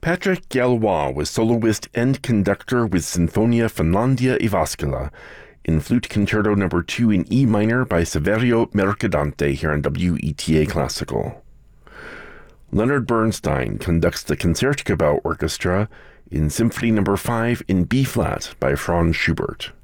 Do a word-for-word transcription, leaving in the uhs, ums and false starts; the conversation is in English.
Patrick Galois was soloist and conductor with Sinfonia Finlandia e Vascula in Flute Concerto number two in E minor by Saverio Mercadante here on W E T A Classical. Leonard Bernstein conducts the Concertgebouw Orchestra in Symphony number five in B-flat by Franz Schubert.